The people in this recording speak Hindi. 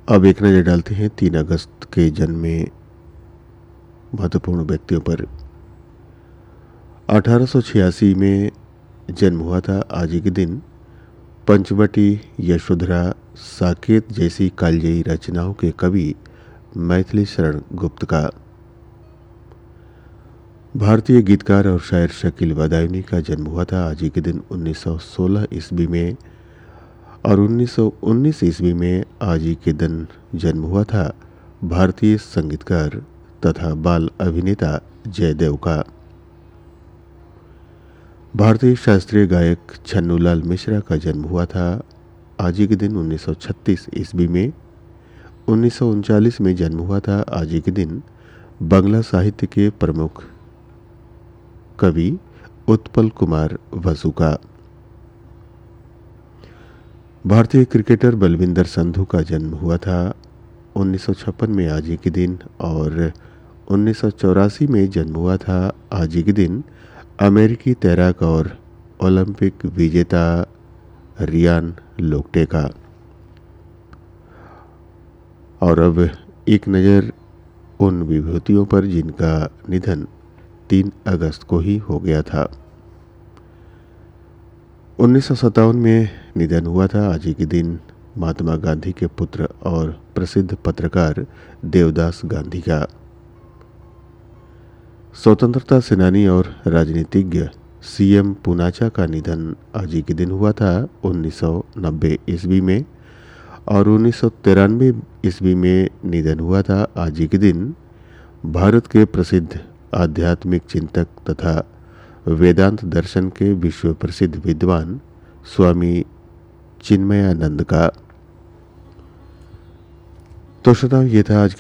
अब एक नज़र डालते हैं 3 अगस्त के जन्मे महत्वपूर्ण व्यक्तियों पर। 1886 में जन्म हुआ था आज ही के दिन पंचवटी, यशोधरा, साकेत जैसी कालजयी रचनाओं के कवि मैथिली शरण गुप्त का। भारतीय गीतकार और शायर शकील बदायूनी का जन्म हुआ था आज ही के दिन 1916 ईस्वी में, और 1919 ईस्वी में आज ही के दिन जन्म हुआ था भारतीय संगीतकार तथा बाल अभिनेता जयदेव का। भारतीय शास्त्रीय गायक छन्नूलाल मिश्रा का जन्म हुआ था आज ही के दिन 1936 ईस्वी में। 1939 में जन्म हुआ था आज ही के दिन बांग्ला साहित्य के प्रमुख कवि उत्पल कुमार वसु का। भारतीय क्रिकेटर बलविंदर संधू का जन्म हुआ था 1956 में आज ही के दिन, और 1984 में जन्म हुआ था आज ही के दिन अमेरिकी तैराक और ओलंपिक विजेता रियान लोक्टे का। और अब एक नज़र उन विभूतियों पर जिनका निधन 3 अगस्त को ही हो गया था। 1957 में निधन हुआ था आज ही के दिन महात्मा गांधी के पुत्र और प्रसिद्ध पत्रकार देवदास गांधी का। स्वतंत्रता सेनानी और राजनीतिज्ञ सीएम पूनाचा का निधन आज ही के दिन हुआ था 1990 ईस्वी में, और 1993 ईस्वी में निधन हुआ था आज ही के दिन भारत के प्रसिद्ध आध्यात्मिक चिंतक तथा वेदांत दर्शन के विश्व प्रसिद्ध विद्वान स्वामी चिन्मयानंद का। तो श्रोताओ, ये था आज